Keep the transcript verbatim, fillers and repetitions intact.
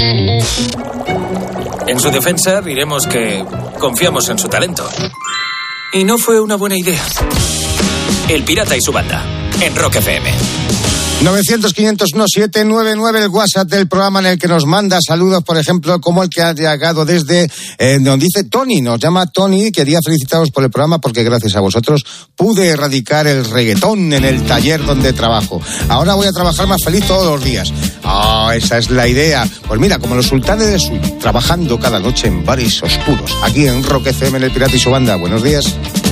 En su defensa diremos que confiamos en su talento. Y no fue una buena idea. El Pirata y su banda, en Rock F M. novecientos, quinientos diecisiete, noventa y nueve, el WhatsApp del programa en el que nos manda saludos, por ejemplo, como el que ha llegado desde, eh, donde dice Tony, nos llama Tony, quería felicitaros por el programa porque gracias a vosotros pude erradicar el reggaetón en el taller donde trabajo. Ahora voy a trabajar más feliz todos los días. Ah, oh, esa es la idea. Pues mira, como los sultanes de Swing, trabajando cada noche en bares oscuros, aquí en Rock F M, en el Pirata y su banda. Buenos días.